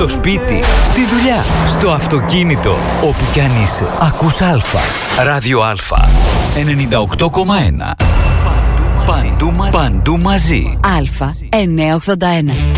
στο σπίτι, στη δουλειά, στο αυτοκίνητο. Όπου κι αν είσαι, ακούς Αλφα. Ράδιο Αλφα 98,1. Παντού μαζί. Αλφα 981.